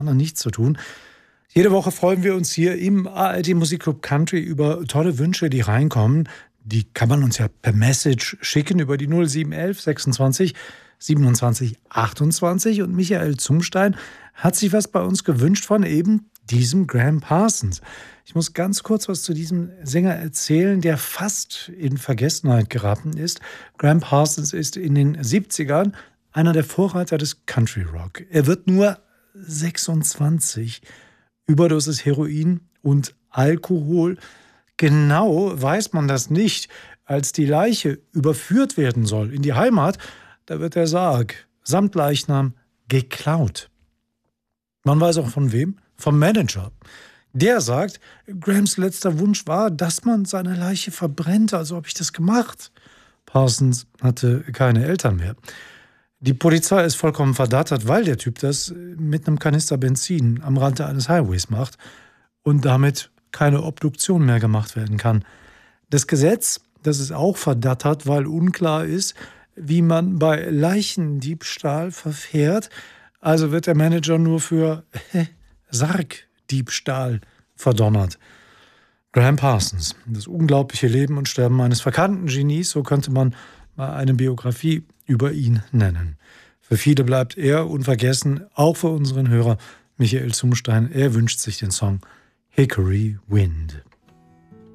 noch nichts zu tun. Jede Woche freuen wir uns hier im ARD Musikclub Country über tolle Wünsche, die reinkommen. Die kann man uns ja per Message schicken über die 0711 26 27 28. Und Michael Zumstein hat sich was bei uns gewünscht von eben diesem Graham Parsons. Ich muss ganz kurz was zu diesem Sänger erzählen, der fast in Vergessenheit geraten ist. Graham Parsons ist in den 70ern einer der Vorreiter des Country Rock. Er wird nur 26. Überdosis Heroin und Alkohol. Genau weiß man das nicht. Als die Leiche überführt werden soll in die Heimat, da wird der Sarg samt Leichnam geklaut. Man weiß auch von wem? Vom Manager. Der sagt, Grahams letzter Wunsch war, dass man seine Leiche verbrennt. Also habe ich das gemacht. Parsons hatte keine Eltern mehr. Die Polizei ist vollkommen verdattert, weil der Typ das mit einem Kanister Benzin am Rande eines Highways macht und damit keine Obduktion mehr gemacht werden kann. Das Gesetz, das ist auch verdattert, weil unklar ist, wie man bei Leichendiebstahl verfährt. Also wird der Manager nur für Sargdiebstahl verdonnert. Graham Parsons, das unglaubliche Leben und Sterben eines verkannten Genies, so könnte man mal eine Biografie über ihn nennen. Für viele bleibt er unvergessen, auch für unseren Hörer Michael Zumstein. Er wünscht sich den Song Hickory Wind.